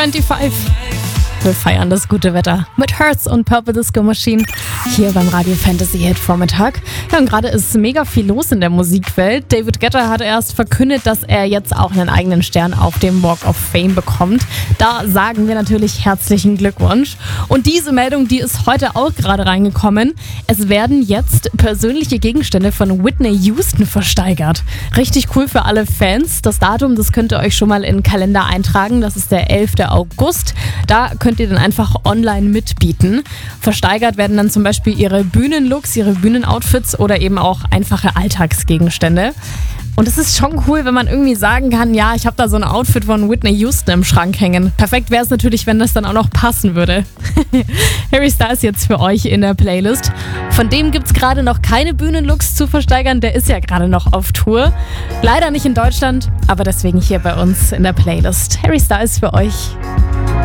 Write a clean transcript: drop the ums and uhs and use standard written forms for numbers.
25. Wir feiern das gute Wetter mit Hertz und Purple Disco Machine hier beim Radio Fantasy Hit Vormittag. Ja, und gerade ist mega viel los in der Musikwelt. David Guetta hat erst verkündet, dass er jetzt auch einen eigenen Stern auf dem Walk of Fame bekommt. Da sagen wir natürlich herzlichen Glückwunsch. Und diese Meldung, die ist heute auch gerade reingekommen. Es werden jetzt persönliche Gegenstände von Whitney Houston versteigert. Richtig cool für alle Fans. Das Datum, das könnt ihr euch schon mal in den Kalender eintragen. Das ist der 11. August. Da könnt ihr dann einfach online mitbieten. Versteigert werden dann zum Beispiel ihre Bühnenlooks, ihre Bühnenoutfits oder eben auch einfache Alltagsgegenstände. Und es ist schon cool, wenn man irgendwie sagen kann, ja, ich habe da so ein Outfit von Whitney Houston im Schrank hängen. Perfekt wäre es natürlich, wenn das dann auch noch passen würde. Harry Styles jetzt für euch in der Playlist. Von dem gibt es gerade noch keine Bühnenlooks zu versteigern, der ist ja gerade noch auf Tour. Leider nicht in Deutschland, aber deswegen hier bei uns in der Playlist. Harry Styles für euch.